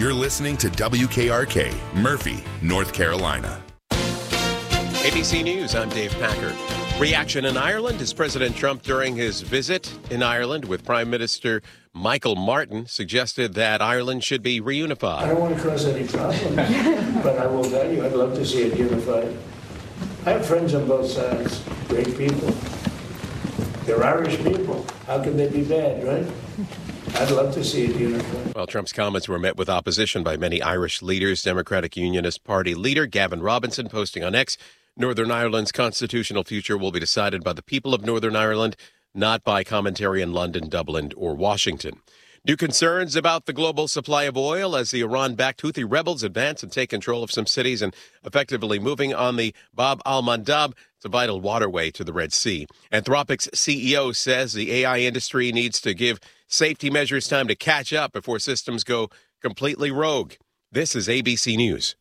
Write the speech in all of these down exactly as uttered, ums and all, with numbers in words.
You're listening to W K R K, Murphy, North Carolina. A B C News, I'm Dave Packer. Reaction in Ireland as President Trump, during his visit in Ireland with Prime Minister Michael Martin, suggested that Ireland should be reunified. I don't want to cause any problems, but I will tell you, I'd love to see it unified. I have friends on both sides, great people. They're Irish people. How can they be bad, right? I'd love to see it unified. Well, Trump's comments were met with opposition by many Irish leaders. Democratic Unionist Party leader Gavin Robinson posting on X, Northern Ireland's constitutional future will be decided by the people of Northern Ireland, not by commentary in London, Dublin, or Washington. New concerns about the global supply of oil as the Iran-backed Houthi rebels advance and take control of some cities and effectively moving on the Bab al-Mandab. It's a vital waterway to the Red Sea. Anthropic's C E O says the A I industry needs to give safety measures time to catch up before systems go completely rogue. This is A B C News.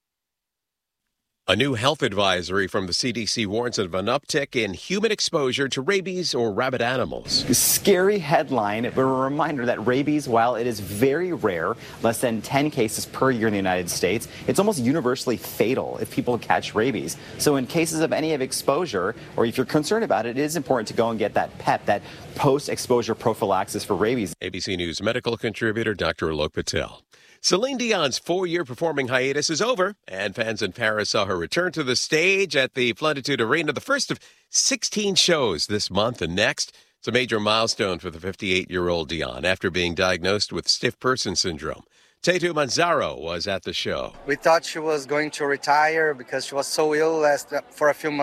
A new health advisory from the C D C warns of an uptick in human exposure to rabies or rabid animals. Scary headline, but a reminder that rabies, while it is very rare, less than ten cases per year in the United States, it's almost universally fatal if people catch rabies. So in cases of any of exposure, or if you're concerned about it, it is important to go and get that PEP, that post-exposure prophylaxis for rabies. A B C News medical contributor Doctor Alok Patel. Celine Dion's four-year performing hiatus is over, and fans in Paris saw her return to the stage at the Plenitude Arena, the first of sixteen shows this month and next. It's a major milestone for the fifty-eight-year-old Dion after being diagnosed with stiff person syndrome. Tetu Manzaro was at the show. We thought she was going to retire because she was so ill last for a few months.